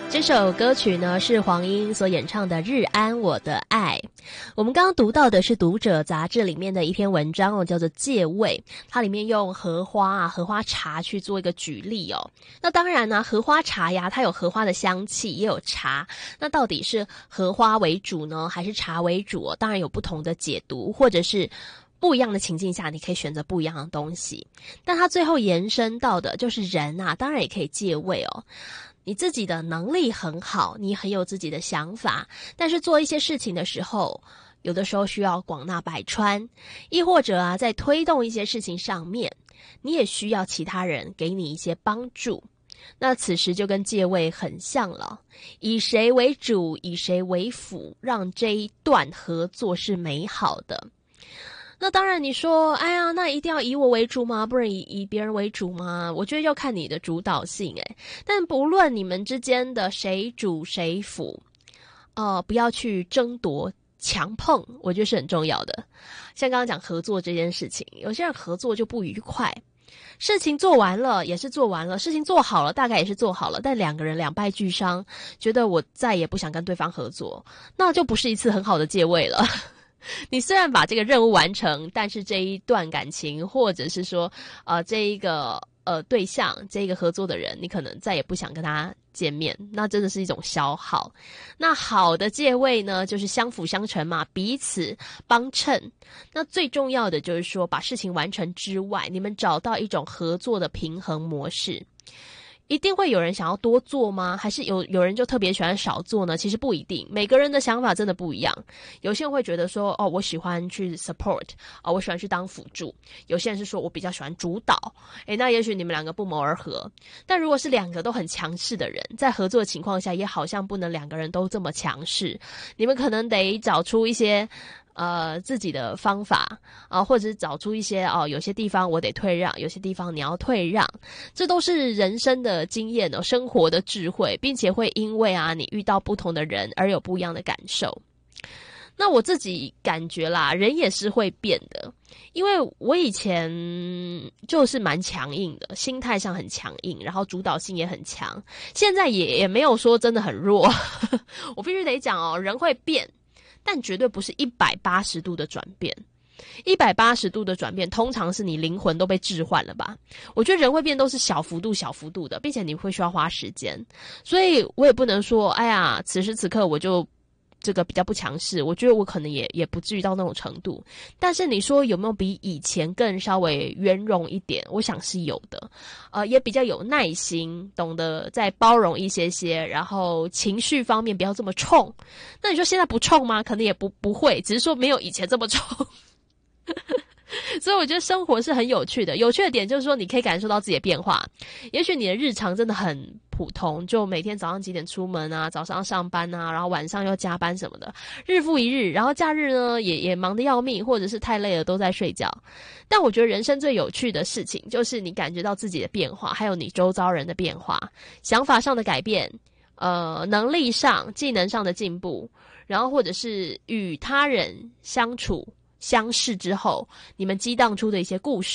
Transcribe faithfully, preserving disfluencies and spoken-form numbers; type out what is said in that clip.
这首歌曲呢是黄英所演唱的《日安我的爱》。我们刚刚读到的是《读者》杂志里面的一篇文章哦，叫做《借味》，它里面用荷花啊、荷花茶去做一个举例哦。那当然呢、啊，荷花茶呀，它有荷花的香气，也有茶。那到底是荷花为主呢，还是茶为主、哦？当然有不同的解读，或者是不一样的情境下，你可以选择不一样的东西。但它最后延伸到的就是人啊，当然也可以借味哦。你自己的能力很好，你很有自己的想法，但是做一些事情的时候，有的时候需要广纳百川，亦或者啊，在推动一些事情上面，你也需要其他人给你一些帮助。那此时就跟借位很像了，以谁为主，以谁为辅，让这一段合作是美好的。那当然你说，哎呀，那一定要以我为主吗？不能以以别人为主吗？我觉得要看你的主导性诶。但不论你们之间的谁主谁辅，呃，不要去争夺强碰，我觉得是很重要的。像刚刚讲合作这件事情，有些人合作就不愉快，事情做完了也是做完了，事情做好了大概也是做好了，但两个人两败俱伤，觉得我再也不想跟对方合作，那就不是一次很好的借位了。你虽然把这个任务完成，但是这一段感情，或者是说，呃，这一个呃对象，这一个合作的人，你可能再也不想跟他见面，那真的是一种消耗。那好的借位呢，就是相辅相成嘛，彼此帮衬。那最重要的就是说，把事情完成之外，你们找到一种合作的平衡模式。一定会有人想要多做吗？还是有有人就特别喜欢少做呢？其实不一定，每个人的想法真的不一样。有些人会觉得说，哦，我喜欢去 support， 哦，我喜欢去当辅助。有些人是说我比较喜欢主导。诶，那也许你们两个不谋而合。但如果是两个都很强势的人，在合作的情况下，也好像不能两个人都这么强势。你们可能得找出一些呃自己的方法啊、呃，或者是找出一些哦，有些地方我得退让，有些地方你要退让，这都是人生的经验哦，生活的智慧，并且会因为啊你遇到不同的人而有不一样的感受。那我自己感觉啦，人也是会变的，因为我以前就是蛮强硬的，心态上很强硬，然后主导性也很强，现在也也没有说真的很弱。我必须得讲哦，人会变，但绝对不是一百八十度的转变。一百八十度的转变，通常是你灵魂都被置换了吧？我觉得人会变都是小幅度、小幅度的，并且你会需要花时间，所以我也不能说，哎呀，此时此刻我就这个比较不强势。我觉得我可能也也不至于到那种程度，但是你说有没有比以前更稍微圆融一点？我想是有的，呃，也比较有耐心，懂得再包容一些些，然后情绪方面不要这么冲。那你说现在不冲吗？可能也不不会，只是说没有以前这么冲。所以我觉得生活是很有趣的，有趣的点就是说你可以感受到自己的变化。也许你的日常真的很普通，就每天早上几点出门啊，早上上班啊，然后晚上要加班什么的，日复一日，然后假日呢也也忙得要命，或者是太累了都在睡觉。但我觉得人生最有趣的事情就是你感觉到自己的变化，还有你周遭人的变化，想法上的改变，呃，能力上、技能上的进步，然后或者是与他人相处相识之后，你们激荡出的一些故事。